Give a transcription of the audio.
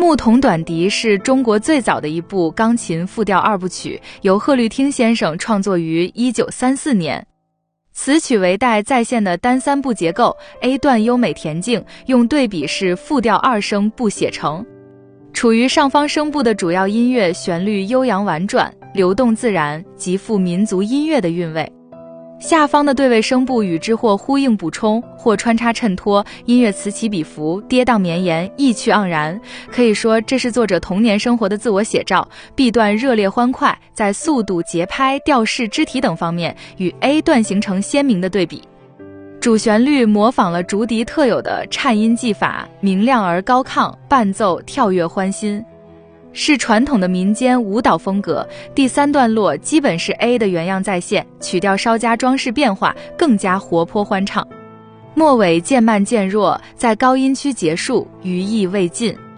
牧童短笛是中国最早的一部钢琴复调二部曲，由贺绿汀先生创作于1934年。此曲为带再现的单三部结构 ，A 段优美恬静，用对比式复调二声部写成。处于上方声部的主要音乐旋律悠扬婉转，流动自然，极富民族音乐的韵味。下方的对位声部与之或呼应补充，或穿插衬托，音乐此起彼伏，跌宕绵延，意趣盎然。可以说，这是作者童年生活的自我写照。B 段热烈欢快，在速度、节拍、调式、肢体等方面与 A 段形成鲜明的对比。主旋律模仿了竹笛特有的颤音技法，明亮而高亢，伴奏跳跃欢欣。是传统的民间舞蹈风格，第三段落基本是 A 的原样再现，曲调稍加装饰变化，更加活泼欢畅。末尾渐慢渐弱，在高音区结束，余意未尽。